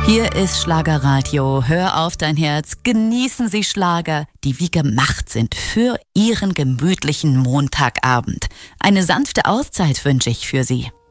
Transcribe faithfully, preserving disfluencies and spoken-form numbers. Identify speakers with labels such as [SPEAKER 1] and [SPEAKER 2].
[SPEAKER 1] Hier ist Schlagerradio. Hör auf dein Herz. Genießen Sie Schlager, die wie gemacht sind für Ihren gemütlichen Montagabend. Eine sanfte Auszeit wünsche ich für Sie.